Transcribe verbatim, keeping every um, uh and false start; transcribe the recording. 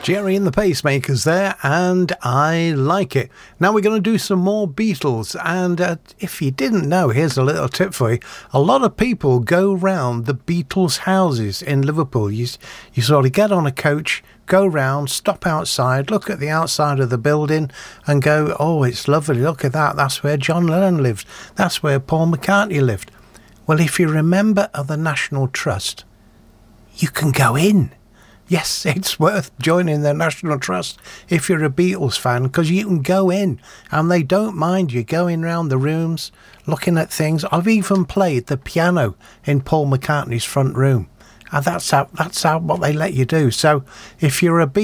Jerry and the Pacemakers there, and I like it. Now we're going to do some more Beatles, and uh, if you didn't know, here's a little tip for you. A lot of people go round the Beatles' houses in Liverpool. You, you sort of get on a coach, go round, stop outside, look at the outside of the building and go, oh, it's lovely, look at that, that's where John Lennon lived, that's where Paul McCartney lived. Well, if you're a member of the National Trust, you can go in. Yes, it's worth joining the National Trust if you're a Beatles fan, because you can go in and they don't mind you going round the rooms, looking at things. I've even played the piano in Paul McCartney's front room, and that's how, that's how what they let you do. So if you're a Beatles